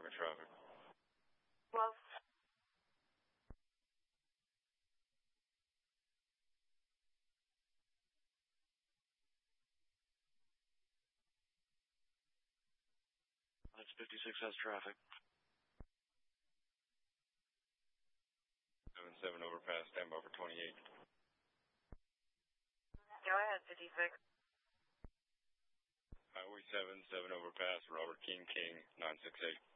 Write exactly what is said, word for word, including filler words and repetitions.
Chicago traffic. Well. That's fifty-six has traffic. seven seven overpass, stand by for twenty-eight. Go ahead, fifty-six. Highway seven, seven overpass, Robert King King, nine six eight.